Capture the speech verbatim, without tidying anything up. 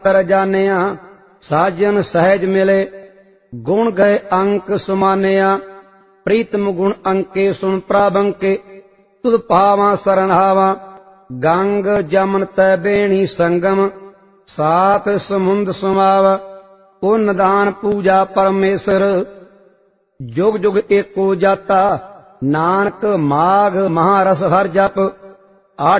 ਕਰ ਜਾਣਿਆ। ਸਾਜਨ ਸਹਿਜ ਮਿਲੇ ਗੁਣ ਗਏ ਅੰਕ ਸੁਮਾਨਿਆ। ਪ੍ਰੀਤਮ ਗੁਣ ਅੰਕੇ ਸੁਣ ਪ੍ਰਭੰਕੇ ਤੁਧ ਪਾਵਾਂ ਸਰਣਾਵਾਂ। ਗੰਗ ਜਮਨ ਤੈ ਬੇਣੀ ਸੰਗਮ ਸਾਤ ਸਮੁੰਦ ਸਮਾਵ। ਪੁੰਨ ਦਾਨ ਪੂਜਾ ਪਰਮੇਸ਼ਰ ਜੁਗ ਜੁਗ ਏਕੋ ਜਾਤਾ। ਨਾਨਕ ਮਾਘ ਮਹਾਰਸ ਹਰ ਜਪ